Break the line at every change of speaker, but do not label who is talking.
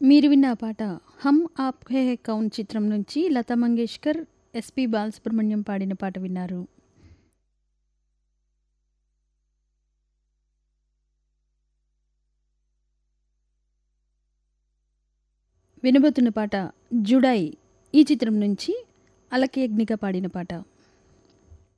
మీరు విన్న ఆ పాట 'హమ్ ఆప్కే హై కౌన్' చిత్రం నుంచి లతా మంగేష్కర్, ఎస్పి బాలసుబ్రహ్మణ్యం పాడిన పాట విన్నారు. వినబోతున్న పాట 'జుడాయి' ఈ చిత్రం నుంచి అలకి యజ్ఞిక పాడిన పాట.